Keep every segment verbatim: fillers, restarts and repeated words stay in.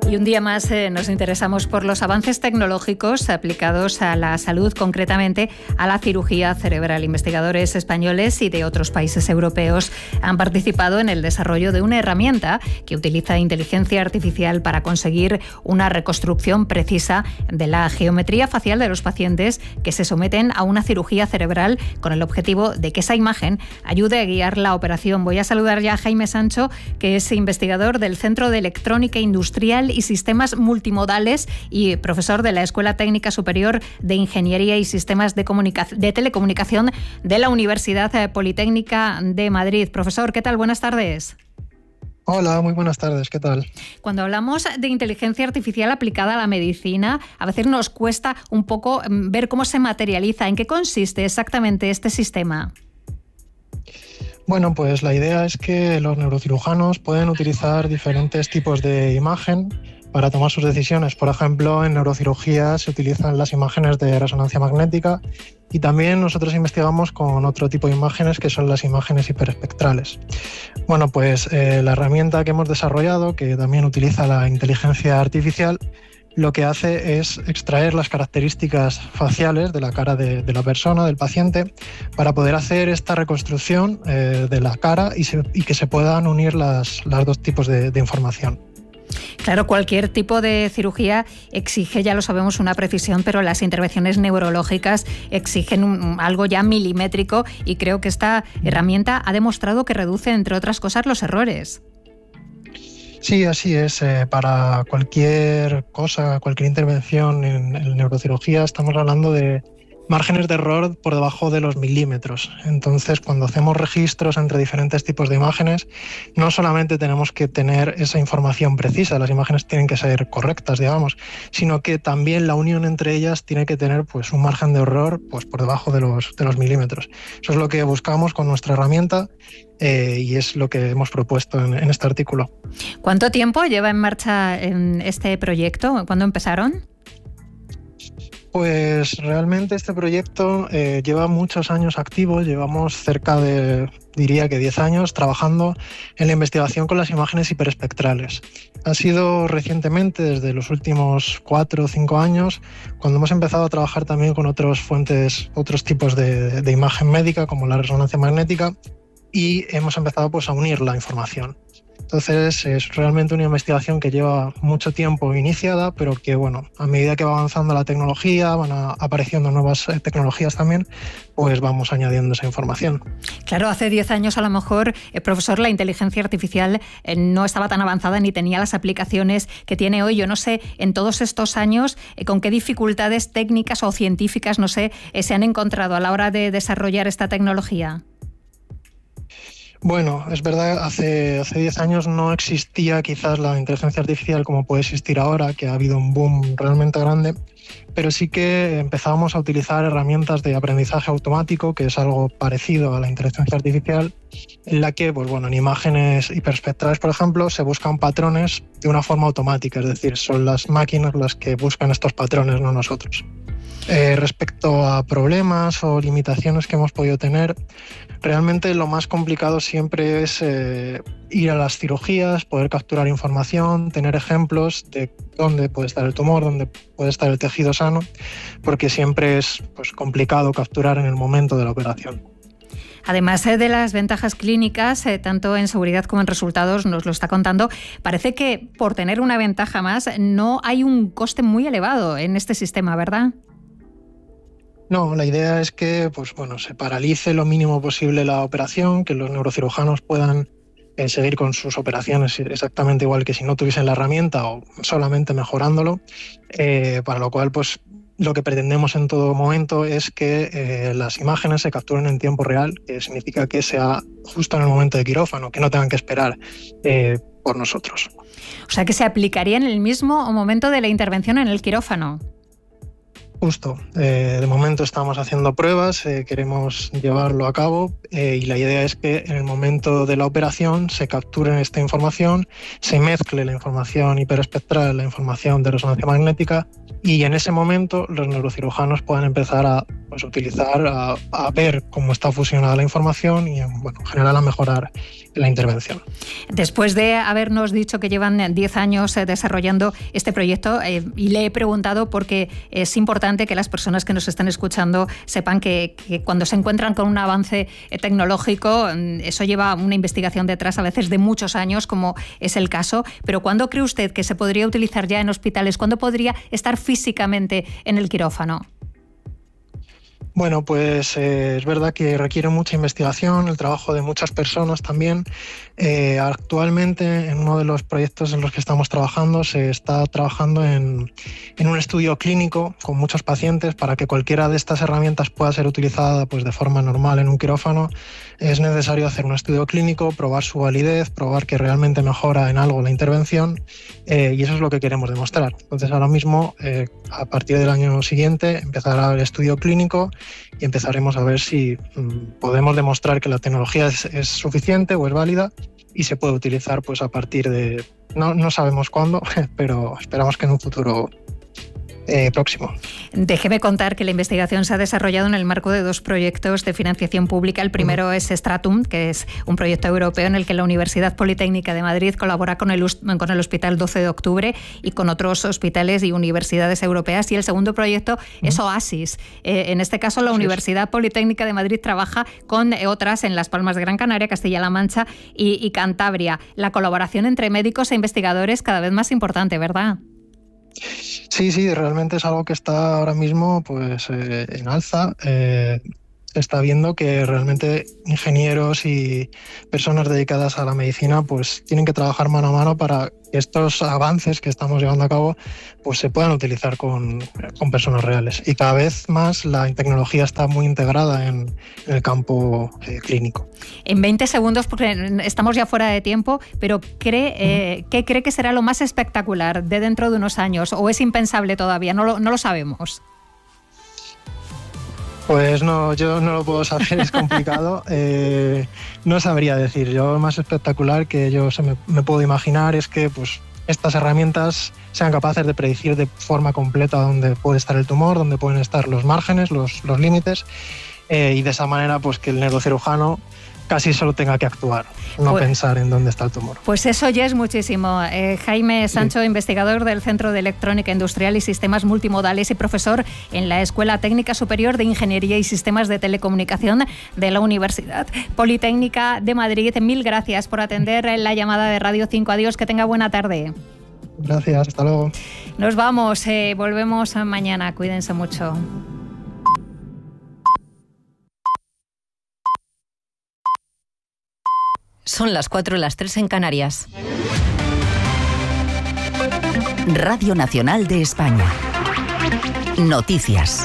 Y un día más eh, nos interesamos por los avances tecnológicos aplicados a la salud, concretamente a la cirugía cerebral. Investigadores españoles y de otros países europeos han participado en el desarrollo de una herramienta que utiliza inteligencia artificial para conseguir una reconstrucción precisa de la geometría facial de los pacientes que se someten a una cirugía cerebral, con el objetivo de que esa imagen ayude a guiar la operación. Voy a saludar ya a Jaime Sancho, que es investigador del Centro de Electrónica Industrial y Sistemas Multimodales y profesor de la Escuela Técnica Superior de Ingeniería y Sistemas de, de Telecomunicación de la Universidad Politécnica de Madrid. Profesor, ¿qué tal? Buenas tardes. Hola, muy buenas tardes, ¿qué tal? Cuando hablamos de inteligencia artificial aplicada a la medicina, a veces nos cuesta un poco ver cómo se materializa. ¿En qué consiste exactamente este sistema? Bueno, pues la idea es que los neurocirujanos pueden utilizar diferentes tipos de imagen para tomar sus decisiones. Por ejemplo, en neurocirugía se utilizan las imágenes de resonancia magnética y también nosotros investigamos con otro tipo de imágenes que son las imágenes hiperespectrales. Bueno, pues eh, la herramienta que hemos desarrollado, que también utiliza la inteligencia artificial, lo que hace es extraer las características faciales de la cara de, de la persona, del paciente, para poder hacer esta reconstrucción eh, de la cara y, se, y que se puedan unir las, las dos tipos de, de información. Claro, cualquier tipo de cirugía exige, ya lo sabemos, una precisión, pero las intervenciones neurológicas exigen un, algo ya milimétrico, y creo que esta herramienta ha demostrado que reduce, entre otras cosas, los errores. Sí, así es. Eh, para cualquier cosa, cualquier intervención en, en neurocirugía, estamos hablando de márgenes de error por debajo de los milímetros. Entonces, cuando hacemos registros entre diferentes tipos de imágenes, no solamente tenemos que tener esa información precisa, las imágenes tienen que ser correctas, digamos, sino que también la unión entre ellas tiene que tener pues, un margen de error pues, por debajo de los, de los milímetros. Eso es lo que buscamos con nuestra herramienta. Eh, y es lo que hemos propuesto en, en este artículo. ¿Cuánto tiempo lleva en marcha en este proyecto? ¿Cuándo empezaron? Pues realmente este proyecto eh, lleva muchos años activo, llevamos cerca de, diría que diez años trabajando en la investigación con las imágenes hiperespectrales. Ha sido recientemente, desde los últimos cuatro o cinco años, cuando hemos empezado a trabajar también con otras fuentes, otros tipos de, de imagen médica, como la resonancia magnética, y hemos empezado pues, a unir la información. Entonces es realmente una investigación que lleva mucho tiempo iniciada, pero que bueno, a medida que va avanzando la tecnología, van a, apareciendo nuevas tecnologías también, pues vamos añadiendo esa información. Claro, hace diez años a lo mejor, eh, profesor, la inteligencia artificial eh, no estaba tan avanzada ni tenía las aplicaciones que tiene hoy. Yo no sé, en todos estos años, eh, con qué dificultades técnicas o científicas, no sé, eh, se han encontrado a la hora de desarrollar esta tecnología. Bueno, es verdad, hace hace diez años no existía quizás la inteligencia artificial como puede existir ahora, que ha habido un boom realmente grande, pero sí que empezábamos a utilizar herramientas de aprendizaje automático, que es algo parecido a la inteligencia artificial, en la que, pues bueno, en imágenes hiperespectrales, por ejemplo, se buscan patrones de una forma automática, es decir, son las máquinas las que buscan estos patrones, no nosotros. Eh, respecto a problemas o limitaciones que hemos podido tener, realmente lo más complicado siempre es eh, ir a las cirugías, poder capturar información, tener ejemplos de dónde puede estar el tumor, dónde puede estar el tejido sano, porque siempre es pues, complicado capturar en el momento de la operación. Además eh, de las ventajas clínicas, eh, tanto en seguridad como en resultados, nos lo está contando, parece que por tener una ventaja más no hay un coste muy elevado en este sistema, ¿verdad? No, la idea es que pues, bueno, se paralice lo mínimo posible la operación, que los neurocirujanos puedan eh, seguir con sus operaciones exactamente igual que si no tuviesen la herramienta o solamente mejorándolo, eh, para lo cual pues, lo que pretendemos en todo momento es que eh, las imágenes se capturen en tiempo real, que significa que sea justo en el momento de quirófano, que no tengan que esperar eh, por nosotros. O sea, que se aplicaría en el mismo momento de la intervención en el quirófano. Justo. Eh, de momento estamos haciendo pruebas, eh, queremos llevarlo a cabo eh, y la idea es que en el momento de la operación se capture esta información, se mezcle la información hiperespectral, la información de resonancia magnética y en ese momento los neurocirujanos puedan empezar a pues, utilizar, a, a ver cómo está fusionada la información y bueno, en general a mejorar la intervención. Después de habernos dicho que llevan diez años desarrollando este proyecto, eh, y le he preguntado porque es importante que las personas que nos están escuchando sepan que, que cuando se encuentran con un avance tecnológico, eso lleva una investigación detrás a veces de muchos años, como es el caso. Pero ¿cuándo cree usted que se podría utilizar ya en hospitales? ¿Cuándo podría estar físicamente en el quirófano? Bueno, pues eh, es verdad que requiere mucha investigación, el trabajo de muchas personas también. Eh, actualmente, en uno de los proyectos en los que estamos trabajando, se está trabajando en, en un estudio clínico con muchos pacientes para que cualquiera de estas herramientas pueda ser utilizada pues, de forma normal en un quirófano. Es necesario hacer un estudio clínico, probar su validez, probar que realmente mejora en algo la intervención, eh, y eso es lo que queremos demostrar. Entonces, ahora mismo, eh, a partir del año siguiente, empezará el estudio clínico y empezaremos a ver si mmm, podemos demostrar que la tecnología es, es suficiente o es válida y se puede utilizar pues, a partir de... No, no sabemos cuándo, pero esperamos que en un futuro Eh, próximo. Déjeme contar que la investigación se ha desarrollado en el marco de dos proyectos de financiación pública. El primero uh-huh. es Stratum, que es un proyecto europeo en el que la Universidad Politécnica de Madrid colabora con el, con el Hospital doce de octubre y con otros hospitales y universidades europeas. Y el segundo proyecto uh-huh. es Oasis. Eh, en este caso, la sí, Universidad sí. Politécnica de Madrid trabaja con otras en Las Palmas de Gran Canaria, Castilla-La Mancha y, y Cantabria. La colaboración entre médicos e investigadores cada vez más importante, ¿verdad? Sí, sí, realmente es algo que está ahora mismo pues, eh, en alza. Eh, se está viendo que realmente ingenieros y personas dedicadas a la medicina pues, tienen que trabajar mano a mano para que estos avances que estamos llevando a cabo pues, se puedan utilizar con, con personas reales. Y cada vez más la tecnología está muy integrada en, en el campo eh, clínico. En veinte segundos, porque estamos ya fuera de tiempo, pero ¿cree, eh, ¿qué cree que será lo más espectacular de dentro de unos años? ¿O es impensable todavía? No lo, no lo sabemos. Pues no, yo no lo puedo saber, es complicado. Eh, no sabría decir. Yo lo más espectacular que yo se me, me puedo imaginar es que pues, estas herramientas sean capaces de predecir de forma completa dónde puede estar el tumor, dónde pueden estar los márgenes, los, los límites, eh, y de esa manera pues, que el neurocirujano casi solo tenga que actuar, no pues, pensar en dónde está el tumor. Pues eso ya es muchísimo. Eh, Jaime Sancho, sí. investigador del Centro de Electrónica Industrial y Sistemas Multimodales y profesor en la Escuela Técnica Superior de Ingeniería y Sistemas de Telecomunicación de la Universidad Politécnica de Madrid. Mil gracias por atender la llamada de Radio cinco. Adiós, que tenga buena tarde. Gracias, hasta luego. Nos vamos, eh, volvemos mañana. Cuídense mucho. Son las cuatro, las tres en Canarias. Radio Nacional de España. Noticias.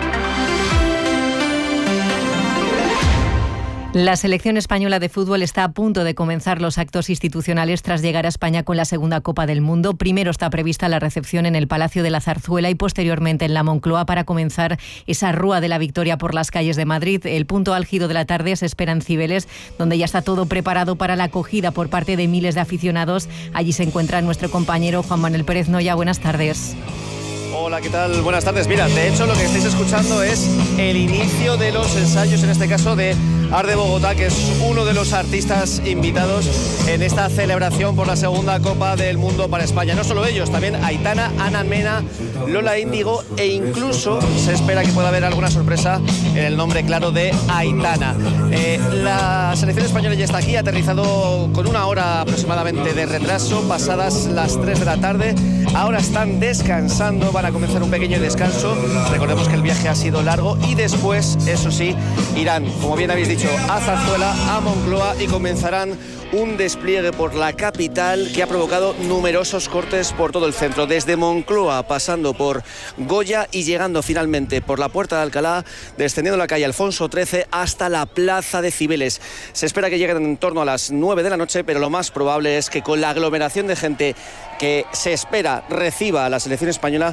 La selección española de fútbol está a punto de comenzar los actos institucionales tras llegar a España con la segunda Copa del Mundo. Primero está prevista la recepción en el Palacio de la Zarzuela y posteriormente en la Moncloa para comenzar esa rúa de la victoria por las calles de Madrid. El punto álgido de la tarde se espera en Cibeles, donde ya está todo preparado para la acogida por parte de miles de aficionados. Allí se encuentra nuestro compañero Juan Manuel Pérez Noya. Buenas tardes. Hola, ¿qué tal? Buenas tardes. Mira, de hecho lo que estáis escuchando es el inicio de los ensayos, en este caso de Arde Bogotá, que es uno de los artistas invitados en esta celebración por la segunda Copa del Mundo para España. No solo ellos, también Aitana, Ana Mena, Lola Índigo e incluso se espera que pueda haber alguna sorpresa en el nombre claro de Aitana. Eh, la selección española ya está aquí, ha aterrizado con una hora aproximadamente de retraso, pasadas las tres de la tarde. Ahora están descansando, van a comenzar un pequeño descanso. Recordemos que el viaje ha sido largo y después, eso sí, irán, como bien habéis dicho, a Zarzuela, a Moncloa y comenzarán un despliegue por la capital que ha provocado numerosos cortes por todo el centro, desde Moncloa pasando por Goya y llegando finalmente por la Puerta de Alcalá, descendiendo la calle Alfonso trece hasta la Plaza de Cibeles. Se espera que lleguen en torno a las nueve de la noche, pero lo más probable es que con la aglomeración de gente que se espera reciba a la selección española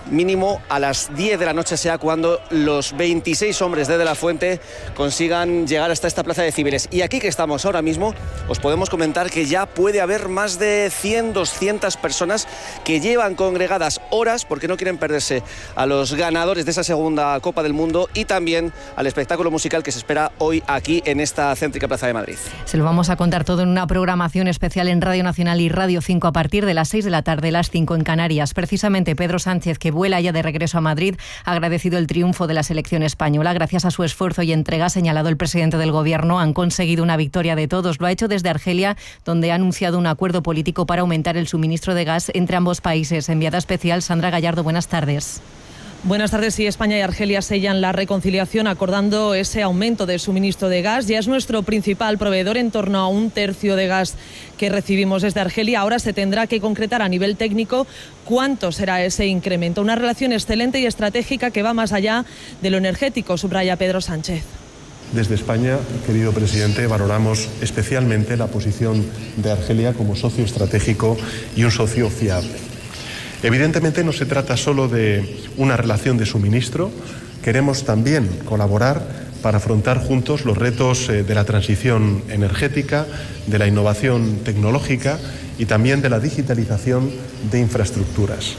mínimo a las diez de la noche sea cuando los veintiséis hombres de De la Fuente consigan llegar hasta esta plaza de Cibeles. Y aquí que estamos ahora mismo, os podemos comentar que ya puede haber más de cien, doscientas personas que llevan congregadas horas porque no quieren perderse a los ganadores de esa segunda Copa del Mundo y también al espectáculo musical que se espera hoy aquí en esta céntrica Plaza de Madrid. Se lo vamos a contar todo en una programación especial en Radio Nacional y Radio cinco a partir de las seis de la tarde, las cinco en Canarias. Precisamente Pedro Sánchez, que vuela ya de regreso a Madrid, ha agradecido el triunfo de la selección española. Gracias a su esfuerzo y entrega, ha señalado el presidente del Gobierno, han conseguido una victoria de todos. Lo ha hecho desde Argelia, donde ha anunciado un acuerdo político para aumentar el suministro de gas entre ambos países. Enviada especial Sandra Gallardo, buenas tardes. Buenas tardes. Sí, España y Argelia sellan la reconciliación acordando ese aumento del suministro de gas. Ya es nuestro principal proveedor, en torno a un tercio de gas que recibimos desde Argelia. Ahora se tendrá que concretar a nivel técnico cuánto será ese incremento. Una relación excelente y estratégica que va más allá de lo energético, subraya Pedro Sánchez. Desde España, querido presidente, valoramos especialmente la posición de Argelia como socio estratégico y un socio fiable. Evidentemente no se trata solo de una relación de suministro, queremos también colaborar para afrontar juntos los retos de la transición energética, de la innovación tecnológica y también de la digitalización de infraestructuras.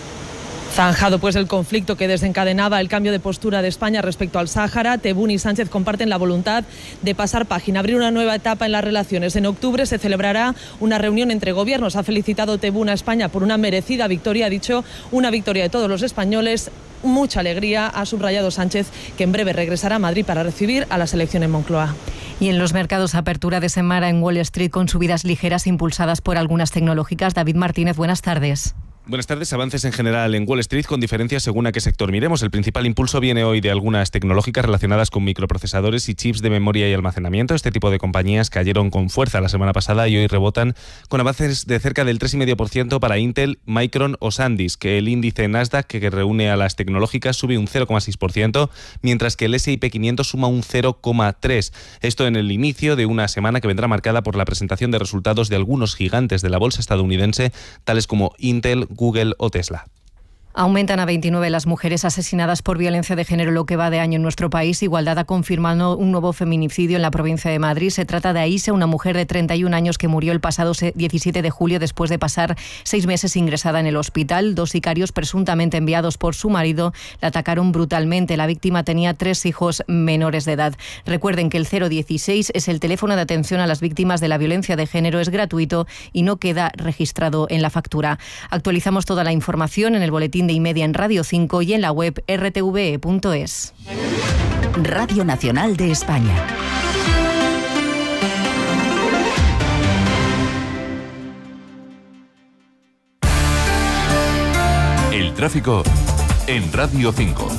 Zanjado pues el conflicto que desencadenaba el cambio de postura de España respecto al Sáhara, Tebboune y Sánchez comparten la voluntad de pasar página, abrir una nueva etapa en las relaciones. En octubre se celebrará una reunión entre gobiernos. Ha felicitado Tebboune a España por una merecida victoria, ha dicho una victoria de todos los españoles. Mucha alegría, ha subrayado Sánchez, que en breve regresará a Madrid para recibir a la selección en Moncloa. Y en los mercados, apertura de semana en Wall Street con subidas ligeras impulsadas por algunas tecnológicas. David Martínez, buenas tardes. Buenas tardes. Avances en general en Wall Street con diferencias según a qué sector miremos. El principal impulso viene hoy de algunas tecnológicas relacionadas con microprocesadores y chips de memoria y almacenamiento. Este tipo de compañías cayeron con fuerza la semana pasada y hoy rebotan con avances de cerca del tres coma cinco por ciento para Intel, Micron o SanDisk, que el índice Nasdaq, que reúne a las tecnológicas, sube un cero coma seis por ciento, mientras que el ese y pe quinientos suma un cero coma tres por ciento. Esto en el inicio de una semana que vendrá marcada por la presentación de resultados de algunos gigantes de la bolsa estadounidense, tales como Intel, Google o Tesla. Aumentan a veintinueve las mujeres asesinadas por violencia de género lo que va de año en nuestro país. Igualdad ha confirmado un nuevo feminicidio en la provincia de Madrid. Se trata de Aïssa, una mujer de treinta y un años que murió el pasado diecisiete de julio después de pasar seis meses ingresada en el hospital. Dos sicarios presuntamente enviados por su marido la atacaron brutalmente. La víctima tenía tres hijos menores de edad. Recuerden que el cero dieciséis es el teléfono de atención a las víctimas de la violencia de género. Es gratuito y no queda registrado en la factura. Actualizamos toda la información en el boletín de y media en Radio cinco y en la web erre te ve e punto es. Radio Nacional de España. El tráfico en Radio cinco.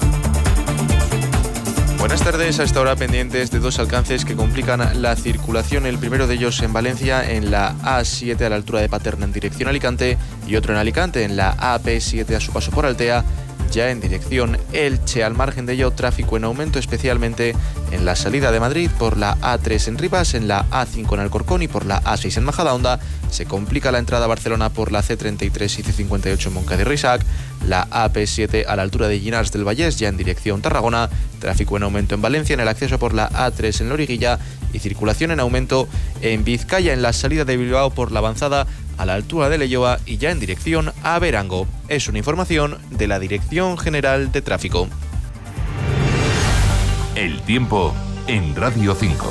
Buenas tardes. A esta hora pendientes de dos alcances que complican la circulación. El primero de ellos en Valencia, en la A siete a la altura de Paterna en dirección Alicante, y otro en Alicante, en la A P siete a su paso por Altea, ya en dirección Elche. Al margen de ello, tráfico en aumento, especialmente en la salida de Madrid por la A tres en Rivas, en la A cinco en Alcorcón y por la A seis en Majadahonda. Se complica la entrada a Barcelona por la C treinta y tres y C cincuenta y ocho en Moncada y Reixac, la A P siete a la altura de Llinars del Vallès, ya en dirección Tarragona. Tráfico en aumento en Valencia, en el acceso por la A tres en Loriguilla, y circulación en aumento en Vizcaya, en la salida de Bilbao por la avanzada a la altura de Leioa y ya en dirección a Berango. Es una información de la Dirección General de Tráfico. El tiempo en Radio cinco.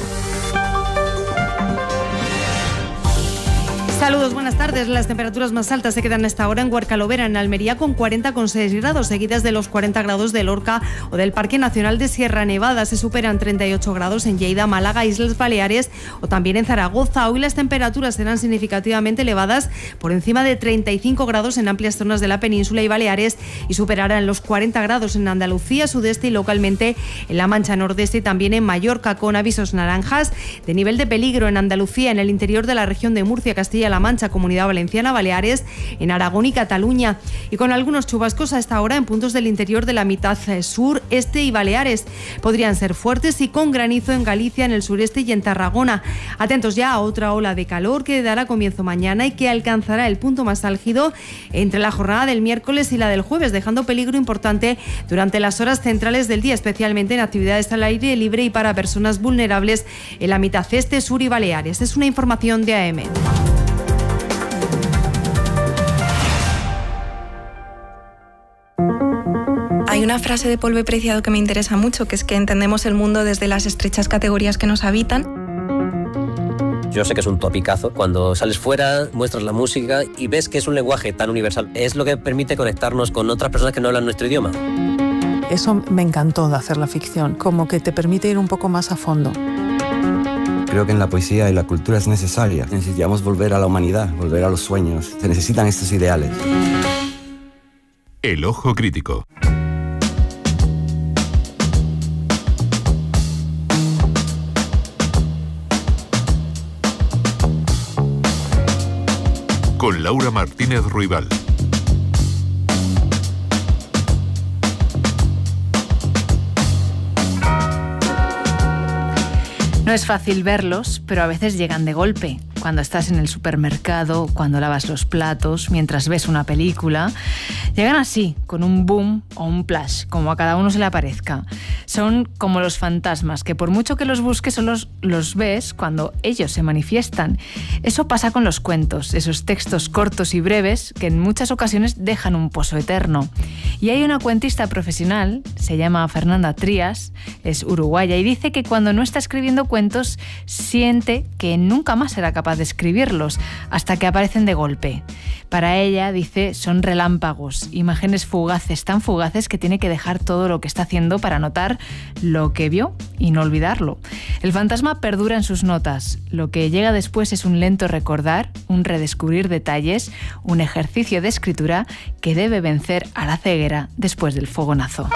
Saludos, buenas tardes. Las temperaturas más altas se quedan a esta hora en Huerca-Lovera, en Almería, con cuarenta coma seis grados, seguidas de los cuarenta grados de Lorca o del Parque Nacional de Sierra Nevada. Se superan treinta y ocho grados en Lleida, Málaga, Islas Baleares o también en Zaragoza. Hoy las temperaturas serán significativamente elevadas, por encima de treinta y cinco grados en amplias zonas de la península y Baleares, y superarán los cuarenta grados en Andalucía, sudeste y localmente en la Mancha Nordeste y también en Mallorca, con avisos naranjas de nivel de peligro en Andalucía, en el interior de la región de Murcia, Castilla Castilla-La Mancha, Comunidad Valenciana, Baleares, en Aragón y Cataluña. Y con algunos chubascos a esta hora en puntos del interior de la mitad sur, este y Baleares. Podrían ser fuertes y con granizo en Galicia, en el sureste y en Tarragona. Atentos ya a otra ola de calor que dará comienzo mañana y que alcanzará el punto más álgido entre la jornada del miércoles y la del jueves, dejando peligro importante durante las horas centrales del día, especialmente en actividades al aire libre y para personas vulnerables en la mitad este, sur y Baleares. Es una información de A M. Hay una frase de Polve Preciado que me interesa mucho, que es que entendemos el mundo desde las estrechas categorías que nos habitan. Yo sé que es un topicazo. Cuando sales fuera, muestras la música y ves que es un lenguaje tan universal. Es lo que permite conectarnos con otras personas que no hablan nuestro idioma. Eso me encantó de hacer la ficción, como que te permite ir un poco más a fondo. Creo que en la poesía y la cultura es necesaria. Necesitamos volver a la humanidad, volver a los sueños. Se necesitan estos ideales. El ojo crítico. Con Laura Martínez Ruibal. No es fácil verlos, pero a veces llegan de golpe. Cuando estás en el supermercado, cuando lavas los platos, mientras ves una película, llegan así, con un boom o un plash, como a cada uno se le aparezca. Son como los fantasmas, que por mucho que los busques, solo los, los ves cuando ellos se manifiestan. Eso pasa con los cuentos, esos textos cortos y breves que en muchas ocasiones dejan un pozo eterno. Y hay una cuentista profesional, se llama Fernanda Trías, es uruguaya, y dice que cuando no está escribiendo cuentos, siente que nunca más será capaz de escribirlos, hasta que aparecen de golpe. Para ella, dice, son relámpagos, imágenes fugaces, tan fugaces que tiene que dejar todo lo que está haciendo para notar lo que vio y no olvidarlo. El fantasma perdura en sus notas. Lo que llega después es un lento recordar, un redescubrir detalles, un ejercicio de escritura que debe vencer a la ceguera después del fogonazo.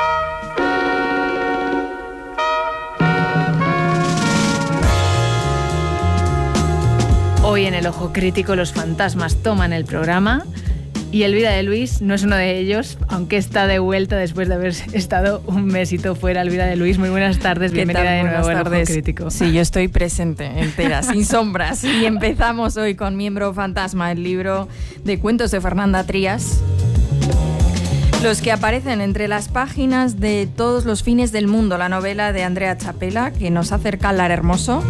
Hoy en El Ojo Crítico los fantasmas toman el programa y el Vida de Luis no es uno de ellos, aunque está de vuelta después de haber estado un mesito fuera. El Vida de Luis, muy buenas tardes, bienvenida de nuevo al Ojo Crítico. Sí, yo estoy presente, entera, sin sombras. Y empezamos hoy con Miembro Fantasma, el libro de cuentos de Fernanda Trías, los que aparecen entre las páginas de Todos los fines del mundo, la novela de Andrea Chapela, que nos acerca al Lar Hermoso.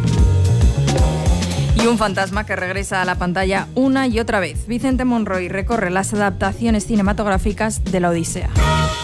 Y un fantasma que regresa a la pantalla una y otra vez. Vicente Monroy recorre las adaptaciones cinematográficas de la Odisea.